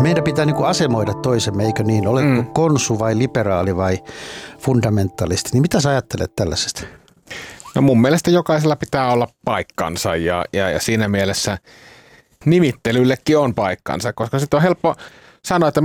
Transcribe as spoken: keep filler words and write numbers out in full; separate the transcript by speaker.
Speaker 1: Meidän pitää niin kuin asemoida toisemme, eikö niin? Oletko mm. konsu vai liberaali vai fundamentalisti? Niin mitä sä ajattelet tällaisesta?
Speaker 2: No mun mielestä jokaisella pitää olla paikkansa ja, ja, ja siinä mielessä nimittelyillekin on paikkansa, koska sitten on helppo sanoa, että